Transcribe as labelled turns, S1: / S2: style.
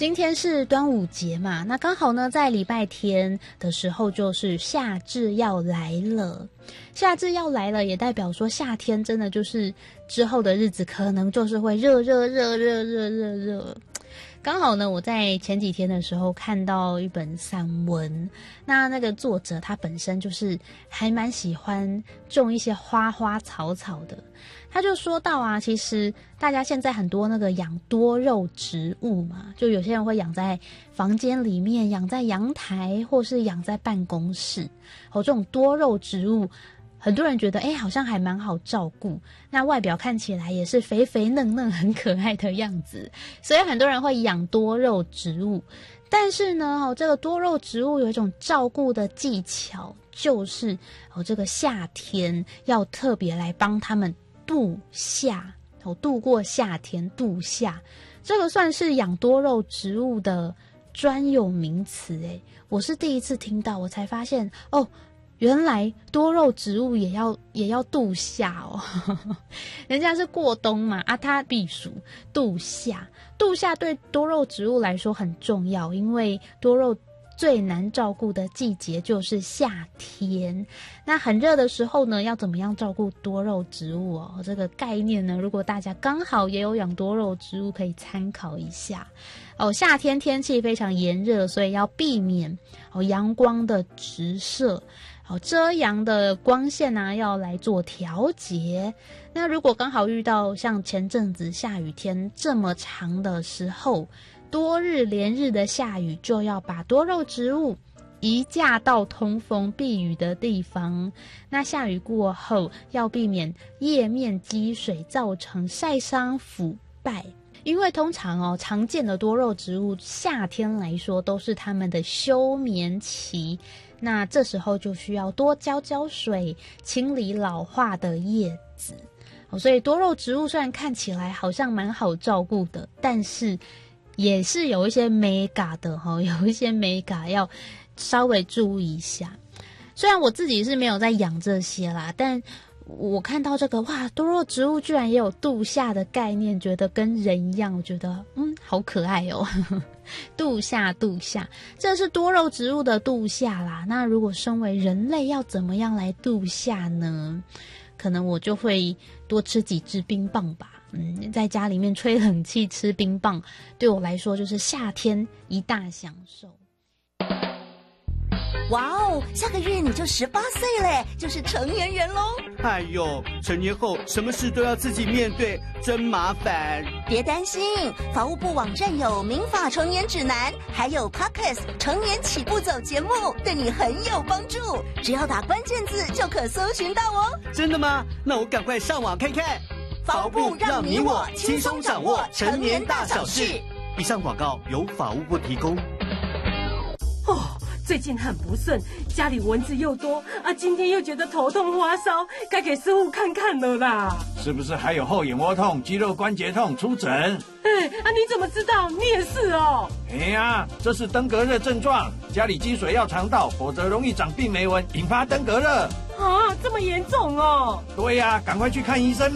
S1: 今天是端午节嘛，那刚好呢，在礼拜天的时候就是夏至要来了。夏至要来了，也代表说夏天真的就是之后的日子可能就是会热。刚好呢，我在前几天的时候看到一本散文，那个作者他本身就是还蛮喜欢种一些花花草草的。他就说到啊，其实大家现在很多那个养多肉植物嘛，就有些人会养在房间里面，养在阳台，或是养在办公室。这种多肉植物，很多人觉得好像还蛮好照顾，那外表看起来也是肥肥嫩嫩很可爱的样子，所以很多人会养多肉植物。但是呢，这个多肉植物有一种照顾的技巧，就是这个夏天要特别来帮他们度夏，度过夏天，度夏，这个算是养多肉植物的专有名词。我是第一次听到，我才发现原来多肉植物也要度夏哦，人家是过冬嘛，它避暑度夏。度夏对多肉植物来说很重要，因为多肉最难照顾的季节就是夏天。那很热的时候呢，要怎么样照顾多肉植物哦？这个概念呢，如果大家刚好也有养多肉植物，可以参考一下哦。夏天天气非常炎热，所以要避免阳光的直射。遮阳的光线啊，要来做调节。那如果刚好遇到像前阵子下雨天这么长的时候，多日连日的下雨，就要把多肉植物移架到通风避雨的地方。那下雨过后，要避免叶面积水造成晒伤腐败。因为通常常见的多肉植物夏天来说都是它们的休眠期，那这时候就需要多浇水，清理老化的叶子。所以多肉植物虽然看起来好像蛮好照顾的，但是也是有一些美感的，有一些美感要稍微注意一下。虽然我自己是没有在养这些啦，但我看到这个多肉植物居然也有度夏的概念，觉得跟人一样，我觉得好可爱哦。度夏，这是多肉植物的度夏啦。那如果身为人类要怎么样来度夏呢？可能我就会多吃几支冰棒吧。在家里面吹冷气吃冰棒，对我来说就是夏天一大享受。
S2: 哇哦，下个月你就18岁嘞，就是成年人咯。
S3: 哎呦，成年后什么事都要自己面对，真麻烦。
S2: 别担心，法务部网站有民法成年指南，还有 Podcast 成年起步走节目，对你很有帮助。只要打关键字就可搜寻到哦。
S3: 真的吗？那我赶快上网看看。
S2: 法务部让你我轻松掌握成年大小事。
S3: 以上广告由法务部提供。
S4: 最近很不顺，家里蚊子又多今天又觉得头痛发烧，该给师傅看看了啦。
S5: 是不是还有后眼窝痛、肌肉关节痛？出诊。
S4: 你怎么知道？你也是哦。
S5: 这是登革热症状，家里积水要常倒，否则容易长病媒蚊，引发登革热。
S4: 这么严重哦？
S5: 对呀，赶快去看医生。